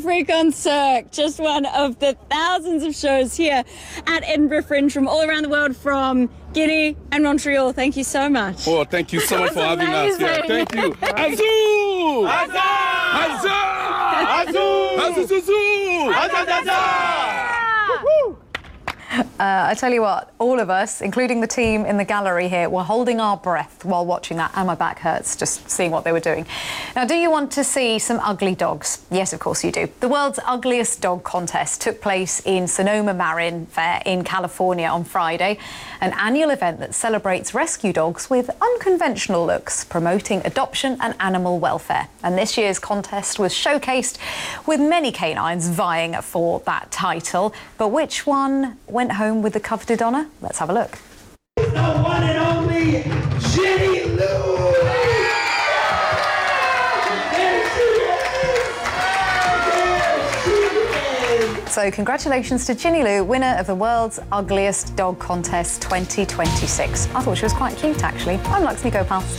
Freak on Cirque, just one of the thousands of shows here at Edinburgh Fringe from all around the world, from Guinea and Montreal. Thank you so much. Oh, thank you so much for having us. Yeah, thank you. Azul! Azul! Azul! Azul! Azul! I tell you what, all of us, including the team in the gallery here, were holding our breath while watching that, and my back hurts just seeing what they were doing. Now, do you want to see some ugly dogs? Yes, of course you do. The world's ugliest dog contest took place in Sonoma Marin Fair in California on Friday, an annual event that celebrates rescue dogs with unconventional looks, promoting adoption and animal welfare. And this year's contest was showcased with many canines vying for that title. But which one went home with the coveted honour? Let's have a look. The one and only Jenny Lou! So congratulations to Ginny Lou, winner of the World's Ugliest Dog Contest 2026. I thought she was quite cute, actually. I'm Laxmi Gopal.